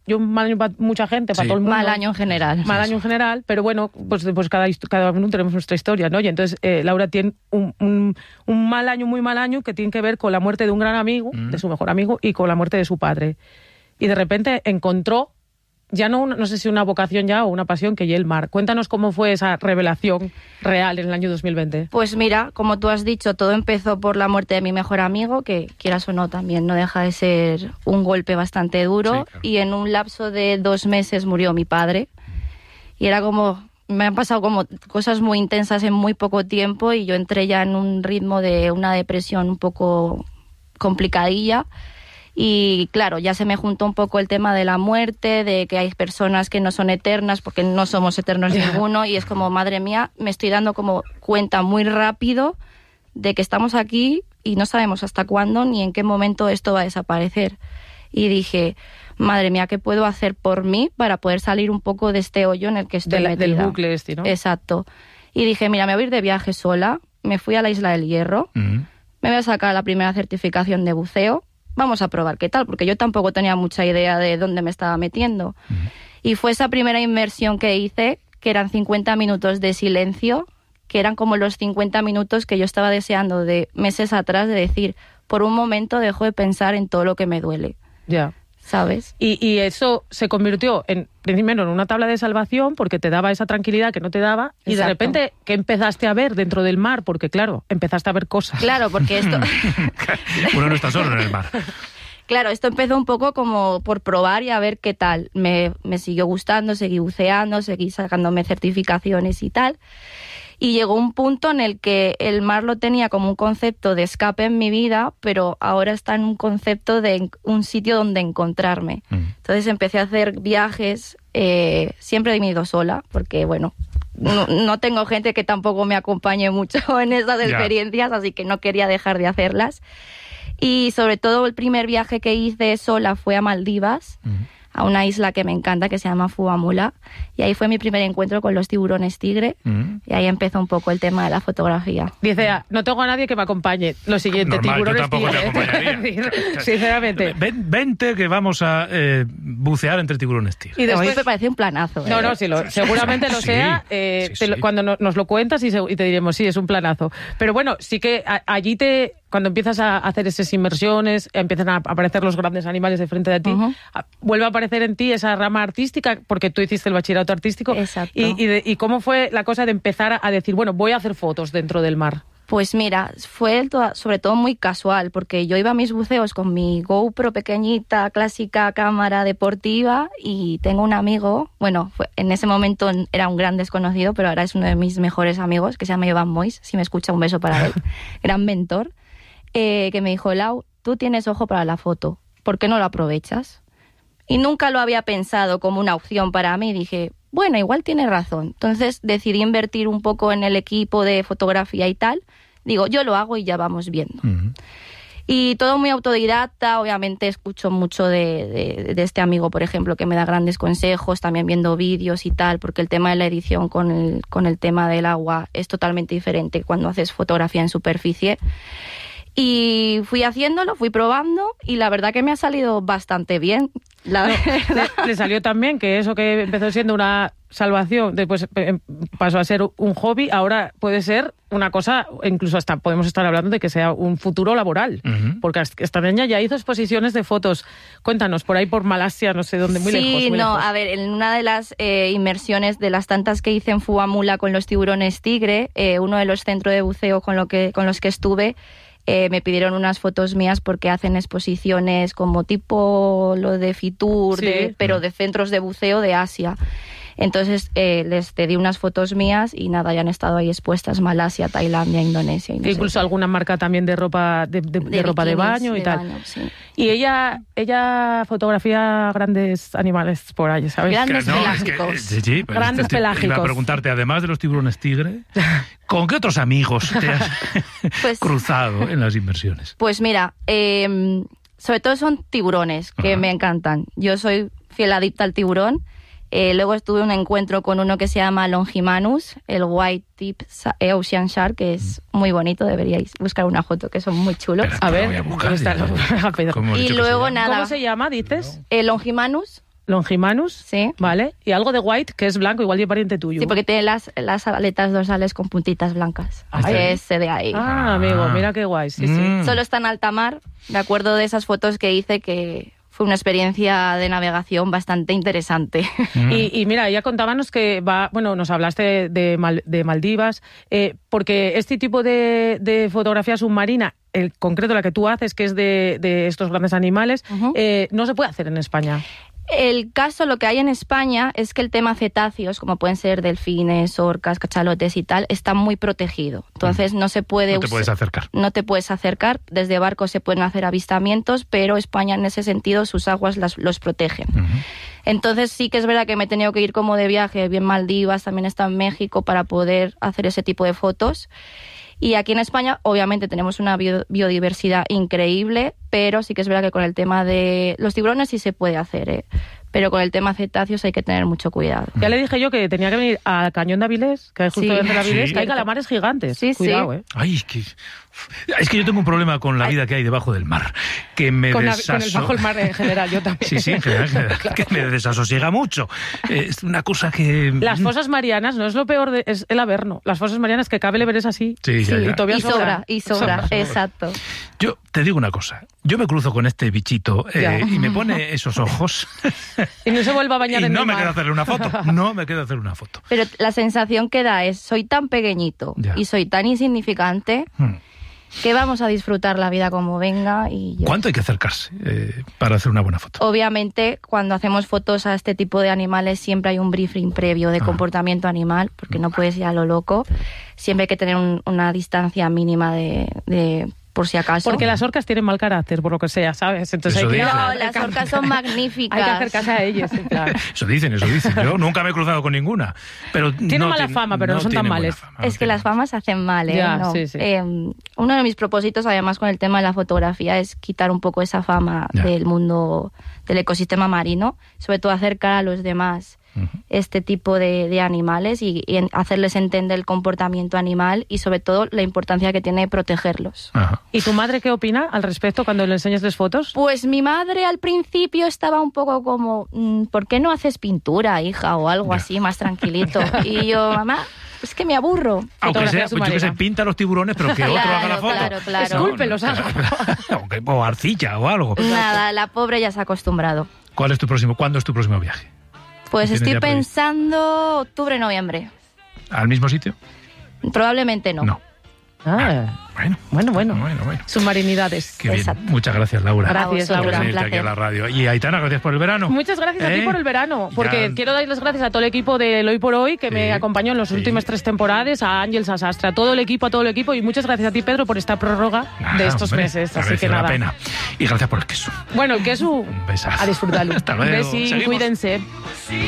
mal año para mucha gente, para todo el mundo. Mal año en general. Mal año en general, pero bueno, pues cada uno tenemos nuestra historia, ¿no? Y entonces Laura tiene un mal año, muy mal año, que tiene que ver con la muerte de un gran amigo, de su mejor amigo, y con la muerte de su padre. Y de repente encontró, ya no sé si una vocación ya o una pasión, que es el mar. Cuéntanos cómo fue esa revelación real en el año 2020. Pues mira, como tú has dicho, todo empezó por la muerte de mi mejor amigo, que quieras o no también no deja de ser un golpe bastante duro. Sí, claro. Y en un lapso de 2 meses murió mi padre. Y era como, me han pasado como cosas muy intensas en muy poco tiempo y yo entré ya en un ritmo de una depresión un poco complicadilla. Y claro, ya se me juntó un poco el tema de la muerte, de que hay personas que no son eternas, porque no somos eternos ninguno, y es como, madre mía, me estoy dando como cuenta muy rápido de que estamos aquí y no sabemos hasta cuándo ni en qué momento esto va a desaparecer. Y dije, madre mía, ¿qué puedo hacer por mí para poder salir un poco de este hoyo en el que estoy metida? Del bucle este, ¿no? Exacto. Y dije, mira, me voy a ir de viaje sola, me fui a la Isla del Hierro, me voy a sacar la primera certificación de buceo, vamos a probar qué tal, porque yo tampoco tenía mucha idea de dónde me estaba metiendo. Y fue esa primera inmersión que hice, que eran 50 minutos de silencio, que eran como los 50 minutos que yo estaba deseando de meses atrás, de decir, por un momento dejo de pensar en todo lo que me duele. Ya. ¿Sabes? Y eso se convirtió primero en una tabla de salvación, porque te daba esa tranquilidad que no te daba. Exacto. Y de repente, ¿qué empezaste a ver dentro del mar? Porque claro, empezaste a ver cosas. Claro, porque esto... Uno no está solo en el mar. Claro, esto empezó un poco como por probar y a ver qué tal. Me siguió gustando, seguí buceando, seguí sacándome certificaciones y tal. Y llegó un punto en el que el mar lo tenía como un concepto de escape en mi vida, pero ahora está en un concepto de un sitio donde encontrarme. Entonces empecé a hacer viajes, siempre he ido sola, porque bueno, no tengo gente que tampoco me acompañe mucho en esas experiencias, así que no quería dejar de hacerlas. Y sobre todo el primer viaje que hice sola fue a Maldivas, a una isla que me encanta, que se llama Fuamula, y ahí fue mi primer encuentro con los tiburones tigre, y ahí empezó un poco el tema de la fotografía. Dice, no tengo a nadie que me acompañe. Lo siguiente, normal, tiburones yo tampoco tigre. te acompañaría. Sinceramente. Vente que vamos a bucear entre tiburones tigre. Y después me parece un planazo. No, sí, seguramente lo sea. Cuando nos lo cuentas y te diremos, sí, es un planazo. Pero bueno, sí que allí cuando empiezas a hacer esas inmersiones, empiezan a aparecer los grandes animales de frente de ti, vuelve a aparecer en ti esa rama artística, porque tú hiciste el bachillerato artístico. Exacto. ¿Y cómo fue la cosa de empezar a decir, bueno, voy a hacer fotos dentro del mar? Pues mira, fue sobre todo muy casual, porque yo iba a mis buceos con mi GoPro pequeñita, clásica cámara deportiva, y tengo un amigo, bueno, en ese momento era un gran desconocido, pero ahora es uno de mis mejores amigos, que se llama Iván Mois, si me escucha, un beso para él, gran mentor, que me dijo, Lau, tú tienes ojo para la foto, ¿por qué no lo aprovechas? Y nunca lo había pensado como una opción para mí, dije, bueno, igual tiene razón. Entonces decidí invertir un poco en el equipo de fotografía y tal. Digo, yo lo hago y ya vamos viendo. Y todo muy autodidacta, obviamente escucho mucho de este amigo, por ejemplo, que me da grandes consejos, también viendo vídeos y tal, porque el tema de la edición con el tema del agua es totalmente diferente cuando haces fotografía en superficie. Y fui haciéndolo, fui probando, y la verdad que me ha salido bastante bien. Le salió tan bien que eso que empezó siendo una salvación, después pasó a ser un hobby, ahora puede ser una cosa, incluso hasta podemos estar hablando de que sea un futuro laboral, porque esta niña ya hizo exposiciones de fotos. Cuéntanos, por ahí por Malasia, no sé dónde, muy lejos. Sí, a ver, en una de las inmersiones de las tantas que hice en Fuamula con los tiburones tigre, uno de los centros de buceo con los que estuve, me pidieron unas fotos mías porque hacen exposiciones como tipo lo de Fitur, pero de centros de buceo de Asia. Entonces les cedí unas fotos mías y nada, ya han estado ahí expuestas Malasia, Tailandia, Indonesia. Y incluso alguna marca también de ropa de ropa de baño y tal. Baño, sí. Y ella fotografía grandes animales por ahí, ¿sabes? Grandes pelágicos. Sí, grandes pelágicos. Iba a preguntarte, además de los tiburones tigre, ¿con qué otros amigos te has cruzado en las inmersiones? Pues mira, sobre todo son tiburones, que me encantan. Yo soy fiel adicta al tiburón. Luego tuve un encuentro con uno que se llama Longimanus, el White Tip Ocean Shark, que es muy bonito, deberíais buscar una foto, que son muy chulos. A ver, buscar, y luego nada. ¿Cómo se llama, dices? Longimanus. Longimanus, Sí. ¿vale? Y algo de White, que es blanco, igual y pariente tuyo. Sí, porque tiene las aletas dorsales con puntitas blancas. ¿Ah, Ese de ahí. Ah, amigo, mira qué guay, sí, sí. Solo está en alta mar. Me acuerdo de esas fotos que hice, que fue una experiencia de navegación bastante interesante. Y mira, ya contábamos que nos hablaste de Maldivas, porque este tipo de fotografía submarina, el concreto la que tú haces, que es de estos grandes animales, no se puede hacer en España. El caso, lo que hay en España es que el tema cetáceos, como pueden ser delfines, orcas, cachalotes y tal, está muy protegido. Entonces no se puede... No te puedes acercar. No te puedes acercar. Desde barcos se pueden hacer avistamientos, pero España en ese sentido sus aguas los protegen. Entonces sí que es verdad que me he tenido que ir como de viaje, bien Maldivas, también está en México, para poder hacer ese tipo de fotos. Y aquí en España, obviamente, tenemos una biodiversidad increíble, pero sí que es verdad que con el tema de los tiburones sí se puede hacer, pero con el tema cetáceos hay que tener mucho cuidado. Ya le dije yo que tenía que venir al Cañón de Avilés, que hay justo dentro de Avilés, Sí. que hay calamares gigantes. Sí, Cuidado, sí. Ay, es que yo tengo un problema con la vida que hay debajo del mar, que me Con el bajo el mar en general, yo también. Sí, en general, Claro. que me desasosiega mucho. Es una cosa que... Las fosas marianas no es lo peor, es el Averno. Las fosas marianas que cabe el Everest así. Sí, ya. Y todavía Y sobra, exacto. Yo te digo una cosa, yo me cruzo con este bichito y me pone esos ojos Y no se vuelva a bañar y en no el me mar. quedo a hacerle una foto, no me quedo a hacer una foto. Pero la sensación que da es, soy tan pequeñito Ya. y soy tan insignificante que vamos a disfrutar la vida como venga. Y yo... ¿Cuánto hay que acercarse para hacer una buena foto? Obviamente, cuando hacemos fotos a este tipo de animales, siempre hay un briefing previo de comportamiento animal, porque no puedes ir a lo loco. Siempre hay que tener una distancia mínima de por si acaso. Porque las orcas tienen mal carácter, por lo que sea, ¿sabes? Entonces Eso hay que... dicen. No, las orcas son magníficas. Hay que acercarse a ellas, en plan. Eso dicen. Yo nunca me he cruzado con ninguna. Pero Tienen mala fama, pero no son tan tienen buena males. fama, Es que las famas hacen mal, ¿eh? Ya, No. sí, sí. Uno de mis propósitos, además, con el tema de la fotografía, es quitar un poco esa fama Ya. del mundo, del ecosistema marino, sobre todo acercar a los demás este tipo de animales y hacerles entender el comportamiento animal y, sobre todo, la importancia que tiene protegerlos. Ajá. ¿Y tu madre qué opina al respecto cuando le enseñas las fotos? Pues mi madre al principio estaba un poco como, ¿por qué no haces pintura, hija? O algo Ya. así, más tranquilito. Y yo, mamá, es que me aburro. Aunque Fotografía sea, pues yo que sé, submarina. pinta los tiburones, pero que otro haga la foto. Claro. Escúlpelos, algo. O arcilla o algo. Nada, la pobre ya se ha acostumbrado. ¿Cuándo es tu próximo viaje? Pues ¿Tienes estoy ya previsto? pensando octubre, noviembre. ¿Al mismo sitio? Probablemente no. No. Bueno. Bueno. Submarinidades. Qué bien. Exacto. Muchas gracias, Laura. Gracias, por Laura. venirte Un aquí a placer. la radio. Y Aitana, gracias por el verano. Muchas gracias a ti por el verano, porque Ya. quiero dar las gracias a todo el equipo del Hoy por Hoy que Sí, me acompañó en las sí. últimas 3 temporadas, a Ángels, a Sastre, a todo el equipo, y muchas gracias a ti, Pedro, por esta prórroga de estos Hombre, meses. Así merece que la nada. pena. Y gracias por el queso. Bueno, el queso, Un besazo. a disfrutarlo. Hasta luego. Besín, Seguimos. cuídense.